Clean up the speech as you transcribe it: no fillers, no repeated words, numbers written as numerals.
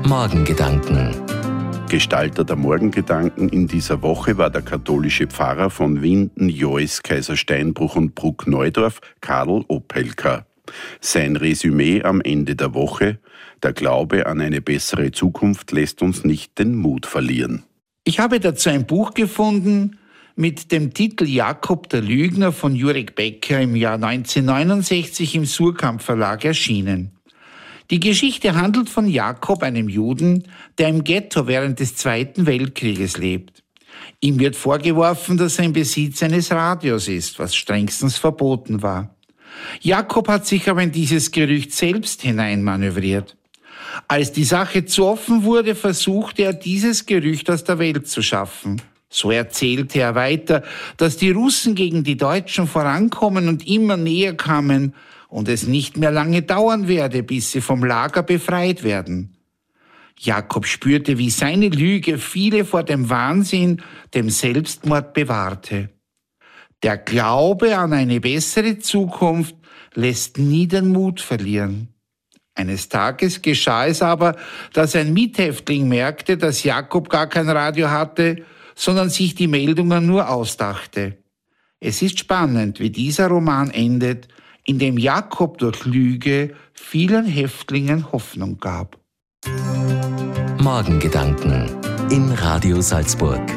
Morgengedanken. Gestalter der Morgengedanken in dieser Woche war der katholische Pfarrer von Winden, Jois, Kaisersteinbruch und Bruck-Neudorf, Karl Opelka. Sein Resümee am Ende der Woche: Der Glaube an eine bessere Zukunft lässt uns nicht den Mut verlieren. Ich habe dazu ein Buch gefunden mit dem Titel Jakob der Lügner von Jurek Becker, im Jahr 1969 im Surkamp Verlag erschienen. Die Geschichte handelt von Jakob, einem Juden, der im Ghetto während des Zweiten Weltkrieges lebt. Ihm wird vorgeworfen, dass er im Besitz eines Radios ist, was strengstens verboten war. Jakob hat sich aber in dieses Gerücht selbst hineinmanövriert. Als die Sache zu offen wurde, versuchte er, dieses Gerücht aus der Welt zu schaffen. So erzählte er weiter, dass die Russen gegen die Deutschen vorankommen und immer näher kamen und es nicht mehr lange dauern werde, bis sie vom Lager befreit werden. Jakob spürte, wie seine Lüge viele vor dem Wahnsinn, dem Selbstmord bewahrte. Der Glaube an eine bessere Zukunft lässt nie den Mut verlieren. Eines Tages geschah es aber, dass ein Mithäftling merkte, dass Jakob gar kein Radio hatte, sondern sich die Meldungen nur ausdachte. Es ist spannend, wie dieser Roman endet, in dem Jakob durch Lüge vielen Häftlingen Hoffnung gab. Morgengedanken in Radio Salzburg.